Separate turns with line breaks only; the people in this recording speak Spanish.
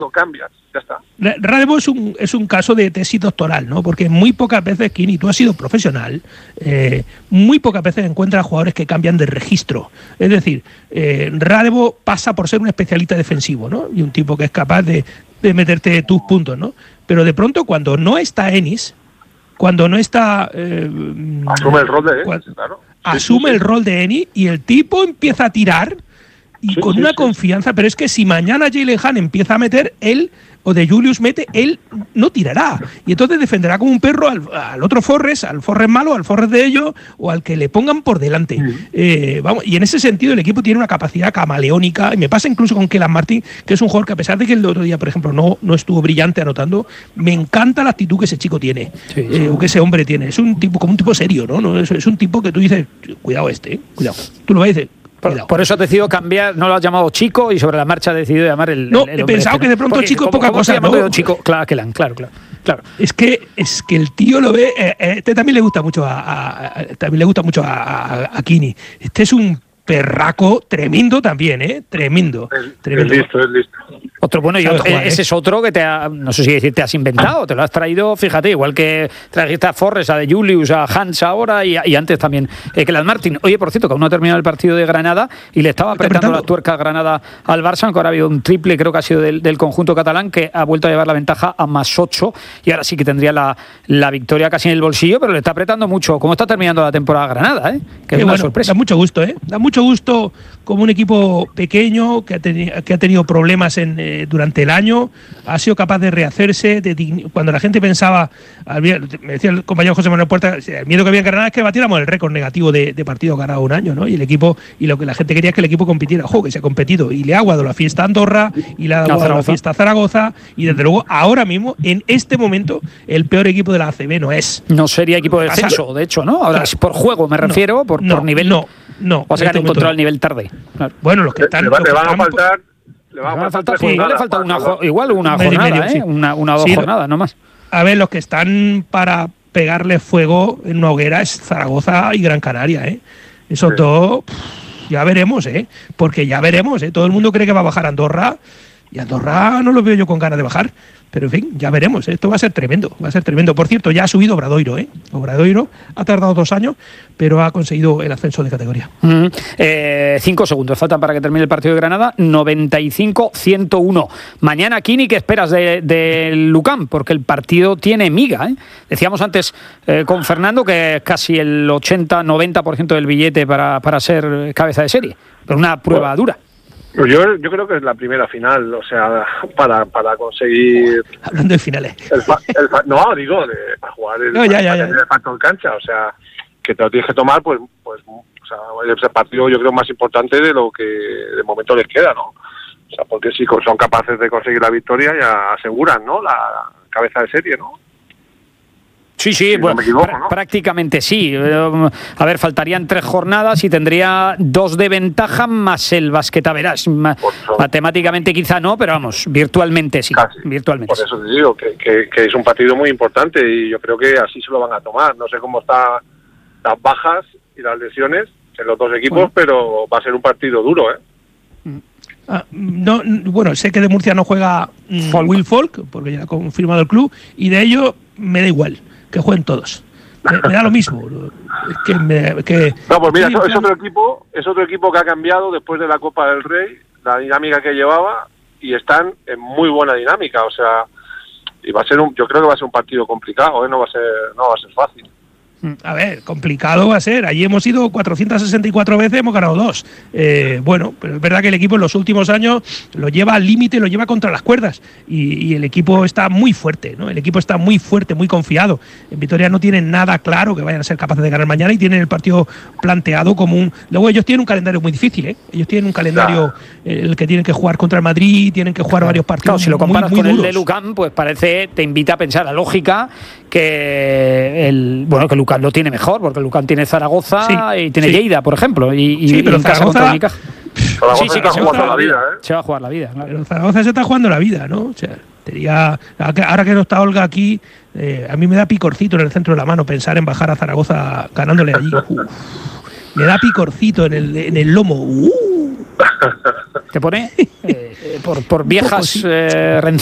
lo cambias, ya está.
Radevo es un caso de tesis doctoral, ¿no? Porque muy pocas veces, Kini, tú has sido profesional, muy pocas veces encuentras jugadores que cambian de registro. Es decir, Radevo pasa por ser un especialista defensivo, ¿no? Y un tipo que es capaz de meterte tus puntos, ¿no? Pero de pronto, cuando no está Enis, cuando no está...
asume el rol de Enis, claro.
Asume el rol de Enis y el tipo empieza a tirar y con una confianza, pero es que si mañana Jaylen Hann empieza a meter, él, o de Julius mete, él no tirará. Y entonces defenderá como un perro al otro Forrest, al Forrest malo, al Forrest de ellos, o al que le pongan por delante. Vamos, y en ese sentido el equipo tiene una capacidad camaleónica, y me pasa incluso con Kelan Martin, que es un jugador que a pesar de que el otro día, por ejemplo, no estuvo brillante anotando, me encanta la actitud que ese chico tiene, o que ese hombre tiene. Es un tipo, como un tipo serio, ¿no? Es un tipo que tú dices, cuidado cuidado. Tú lo vas a decir.
Por eso has decidido cambiar, no lo has llamado chico y sobre la marcha has decidido llamar el
he pensado que de pronto porque, chico es poca cosa, ¿no?
Chico, claro.
Es que el tío lo ve, también le gusta mucho a Kini. Este es un perraco tremendo también, tremendo.
Es listo.
Otro, bueno, y otro, ese es otro que no sé si decir te has inventado, te lo has traído, fíjate, igual que trajiste a Forrest, a De Julius, a Hans ahora y antes también Kelan Martin. Oye, por cierto, que aún no ha terminado el partido de Granada y le estaba apretando las tuercas Granada al Barça, aunque ahora ha habido un triple, creo que ha sido del conjunto catalán, que ha vuelto a llevar la ventaja a +8 y ahora sí que tendría la victoria casi en el bolsillo, pero le está apretando mucho. ¿Cómo está terminando la temporada Granada? Que es una sorpresa.
Da mucho gusto, Da mucho gusto como un equipo pequeño que ha tenido problemas durante el año, ha sido capaz de rehacerse, cuando la gente pensaba, me decía el compañero José Manuel Puerta, el miedo que había en Granada es que batiéramos el récord negativo de partidos ganados un año, ¿no? Y el equipo, y lo que la gente quería es que el equipo compitiera, que se ha competido, y le ha aguado la fiesta a Andorra, y le ha aguado la fiesta a Zaragoza, y desde luego, ahora mismo, en este momento, el peor equipo de la ACB no es.
No sería equipo de descenso, de hecho, ¿no? Ahora, por juego me refiero, por nivel.
No.
O sea, que han encontrado el nivel tarde.
Claro. Bueno, los que están...
Le van a faltar...
Igual le falta una jornada, una o dos jornadas, no más.
A ver, los que están para pegarle fuego en una hoguera es Zaragoza y Gran Canaria, Esos dos, ya veremos, porque ya veremos, Todo el mundo cree que va a bajar Andorra, y Andorra no lo veo yo con ganas de bajar. Pero en fin, ya veremos, esto va a ser tremendo, Por cierto, ya ha subido Obradoiro, Obradoiro ha tardado 2 años, pero ha conseguido el ascenso de categoría.
5 segundos faltan para que termine el partido de Granada, 95-101. Mañana, Kini, ¿qué esperas de Lucan? Porque el partido tiene miga, Decíamos antes con Fernando que es casi el 80-90% del billete para ser cabeza de serie, pero una prueba dura.
Yo creo que es la primera final, o sea, para conseguir...
Hablando de finales.
Para jugar el factor cancha, o sea, que te lo tienes que tomar, pues o sea, ese partido yo creo más importante de lo que de momento les queda, ¿no? O sea, porque si son capaces de conseguir la victoria ya aseguran, ¿no? La cabeza de serie, ¿no?
Sí, bueno, no equivoco, ¿no? Prácticamente sí. A ver, faltarían 3 jornadas y tendría 2 de ventaja más el Basquetaverás. Matemáticamente quizá no, pero vamos, virtualmente sí. Virtualmente.
Por eso te digo que es un partido muy importante y yo creo que así se lo van a tomar. No sé cómo están las bajas y las lesiones en los dos equipos, pero va a ser un partido duro,
Bueno, sé que de Murcia no juega Will Folk, porque ya ha confirmado el club, y de ello me da igual que jueguen todos. Me da lo mismo. Pues
mira, es otro equipo que ha cambiado después de la Copa del Rey, la dinámica que llevaba, y están en muy buena dinámica, o sea, y va a ser yo creo que va a ser un partido complicado, no va a ser fácil.
A ver, complicado va a ser. Allí hemos ido 464 veces, hemos ganado 2. Bueno, pero es verdad que el equipo en los últimos años lo lleva al límite, lo lleva contra las cuerdas. Y el equipo está muy fuerte, ¿no? El equipo está muy fuerte, muy confiado. En Vitoria no tienen nada claro que vayan a ser capaces de ganar mañana y tienen el partido planteado como un... Luego ellos tienen un calendario muy difícil, Ellos tienen un calendario el que tienen que jugar contra el Madrid, tienen que jugar varios partidos.
Claro, si lo comparas
muy
con
duros.
El de Lucan, pues te invita a pensar la lógica que Lucan lo tiene mejor, porque Lucan tiene Zaragoza y tiene Lleida, por ejemplo,
pero Zaragoza
se va a jugar la vida,
Se va a jugar la vida, claro.
Pero Zaragoza se está jugando la vida, ¿no? O sea, ahora que no está Olga aquí, a mí me da picorcito en el centro de la mano pensar en bajar a Zaragoza ganándole allí. Le da picorcito en el lomo.
Te pone por viejas